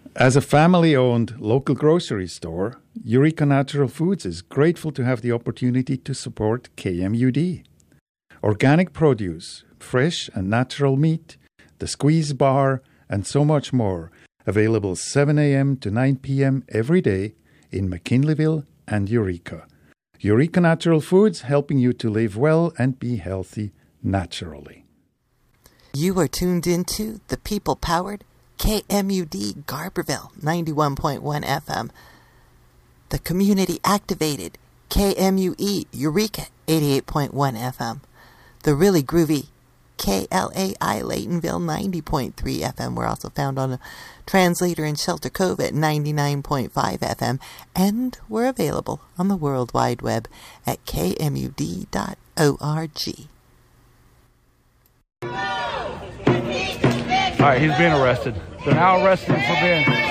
As a family-owned local grocery store, Eureka Natural Foods is grateful to have the opportunity to support KMUD. Organic produce, fresh and natural meat, the squeeze bar, and so much more, available 7 a.m. to 9 p.m. every day in McKinleyville and Eureka. Eureka Natural Foods, helping you to live well and be healthy naturally. You are tuned into the people-powered KMUD Garberville 91.1 FM, the community-activated KMUE Eureka 88.1 FM, the really groovy KLAI Laytonville 90.3 FM. We're also found on a translator in Shelter Cove at 99.5 FM, and we're available on the World Wide Web at kmud.org. All right, he's being arrested. They're now arresting him for being...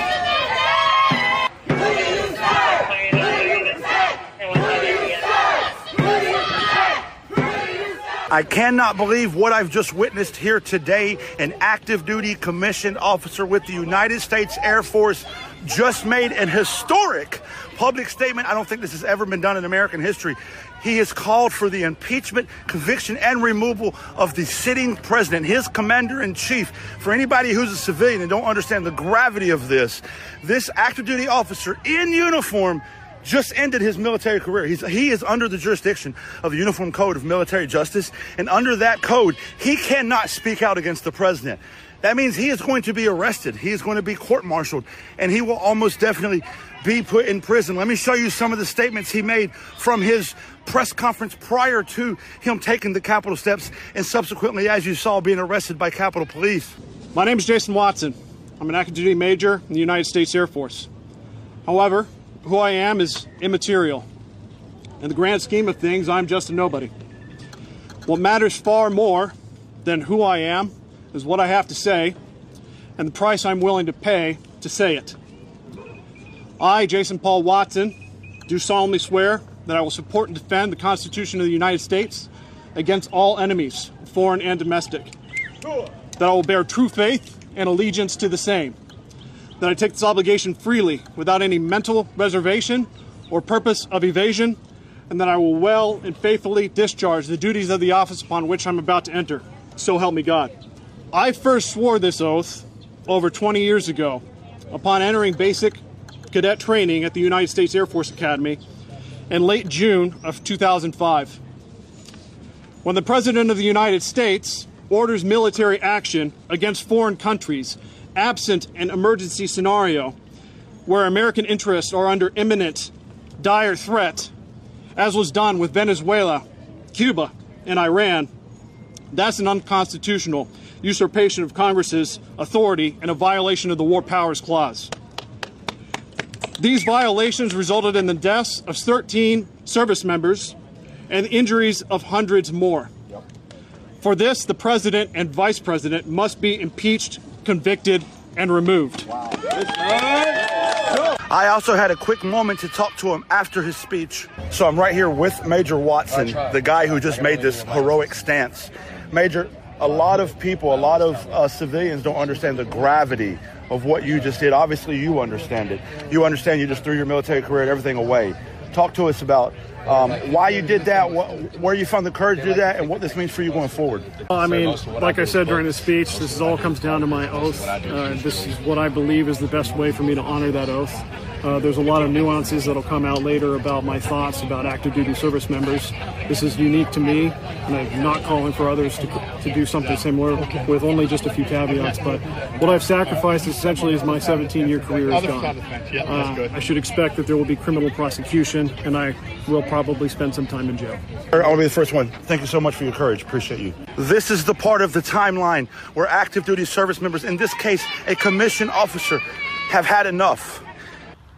I cannot believe what I've just witnessed here today. An active duty commissioned officer with the United States Air Force just made an historic public statement. I don't think this has ever been done in American history. He has called for the impeachment, conviction, and removal of the sitting president, his commander-in-chief. For anybody who's a civilian and don't understand the gravity of this active duty officer in uniform just ended his military career. He is under the jurisdiction of the Uniform Code of Military Justice, and under that code, he cannot speak out against the president. That means he is going to be arrested. He is going to be court-martialed, and he will almost definitely be put in prison. Let me show you some of the statements he made from his press conference prior to him taking the Capitol steps and subsequently, as you saw, being arrested by Capitol Police. My name is Jason Watson. I'm an active duty major in the United States Air Force. However, who I am is immaterial. In the grand scheme of things, I'm just a nobody. What matters far more than who I am is what I have to say and the price I'm willing to pay to say it. I, Jason Paul Watson, do solemnly swear that I will support and defend the Constitution of the United States against all enemies, foreign and domestic. That I will bear true faith and allegiance to the same. That I take this obligation freely, without any mental reservation or purpose of evasion, and that I will well and faithfully discharge the duties of the office upon which I'm about to enter. So help me God. I first swore this oath over 20 years ago upon entering basic cadet training at the United States Air Force Academy in late June of 2005. When the President of the United States orders military action against foreign countries, absent an emergency scenario where American interests are under imminent, dire threat, as was done with Venezuela, Cuba, and Iran, that's an unconstitutional usurpation of Congress's authority and a violation of the War Powers Clause. These violations resulted in the deaths of 13 service members and injuries of hundreds more. For this, the President and Vice President must be impeached, convicted, and removed. Wow. I also had a quick moment to talk to him after his speech. So I'm right here with Major Watson, the guy who just made this heroic stance. Major, a lot of people, a lot of civilians don't understand the gravity of what you just did. Obviously, you understand it. You understand you just threw your military career and everything away. Talk to us about why you did that, where you found the courage to do that, and what this means for you going forward. Well, I mean, like I said during the speech, this all comes down to my oath. This is what I believe is the best way for me to honor that oath. There's a lot of nuances that'll come out later about my thoughts about active duty service members. This is unique to me, and I'm not calling for others to do something similar with only just a few caveats. But what I've sacrificed essentially is my 17-year career is gone. I should expect that there will be criminal prosecution, and I will probably spend some time in jail. I want to be the first one. Thank you so much for your courage. Appreciate you. This is the part of the timeline where active duty service members, in this case, a commissioned officer, have had enough.